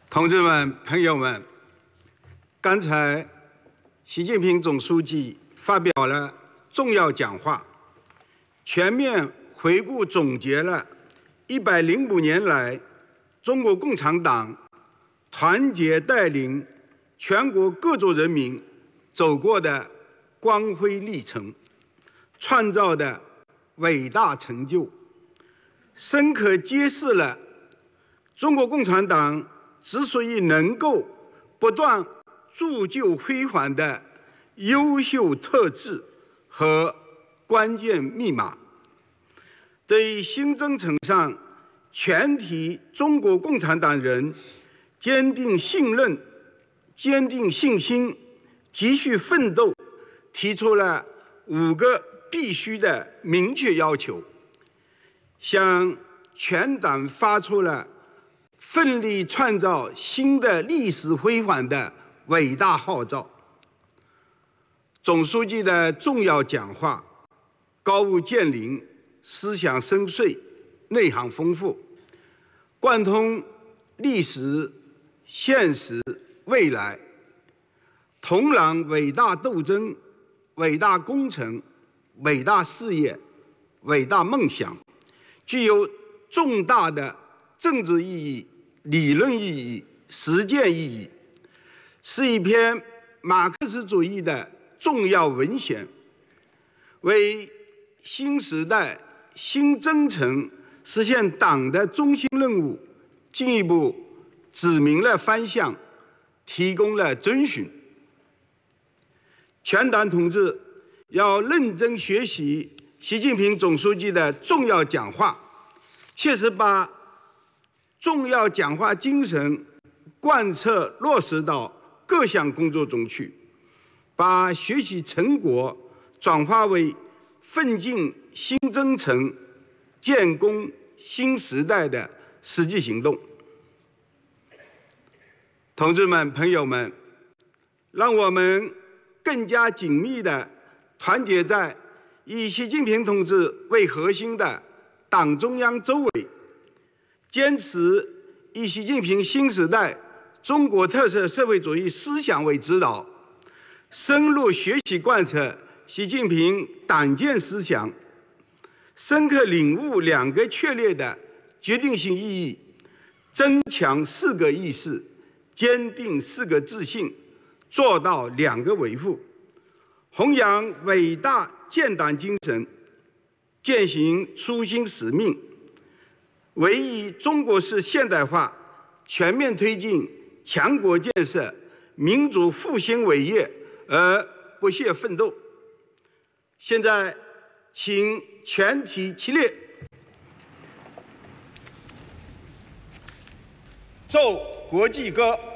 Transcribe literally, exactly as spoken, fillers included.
同志们、朋友们，刚才习近平总书记发表了重要讲话，全面回顾总结了一百零五年来中国共产党团结带领全国各族人民走过的光辉历程，创造的伟大成就，深刻揭示了中国共产党之所以能够不断铸就辉煌的优秀特质和关键密码，对新征程上全体中国共产党人坚定信任、坚定信心、继续奋斗提出了五个必须的明确要求，向全党发出了奋力创造新的历史辉煌的伟大号召。总书记的重要讲话高屋建瓴，思想深邃，内涵丰富，贯通历史、现实、未来，统揽伟大斗争、伟大工程、伟大事业、伟大梦想，具有重大的政治意义、理论意义、实践意义，是一篇马克思主义的重要文献，为新时代新征程实现党的中心任务进一步指明了方向，提供了遵循。全党同志要认真学习习近平总书记的重要讲话，切实把重要讲话精神贯彻落实到各项工作中去，把学习成果转化为奋进新征程、建功新时代的实际行动。同志们、朋友们，让我们更加紧密地团结在以习近平同志为核心的党中央周围，坚持以习近平新时代中国特色社会主义思想为指导，深入学习贯彻习近平党建思想，深刻领悟两个确立的决定性意义，增强四个意识，坚定四个自信，做到两个维护，弘扬伟大建党精神，践行初心使命，为以中国式现代化全面推进强国建设、民族复兴伟业而不懈奋斗。现在，请全体起立，奏国际歌。